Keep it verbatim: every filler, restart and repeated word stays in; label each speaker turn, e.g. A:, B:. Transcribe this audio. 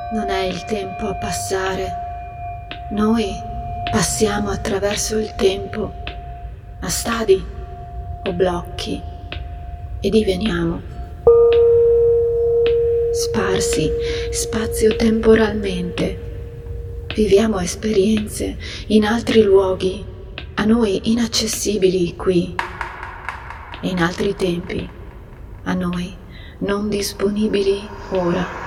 A: Non è il tempo a passare. Noi passiamo attraverso il tempo, a stadi o blocchi, e diveniamo sparsi spazio-temporalmente. Viviamo esperienze in altri luoghi, a noi inaccessibili qui, e in altri tempi, a noi non disponibili ora.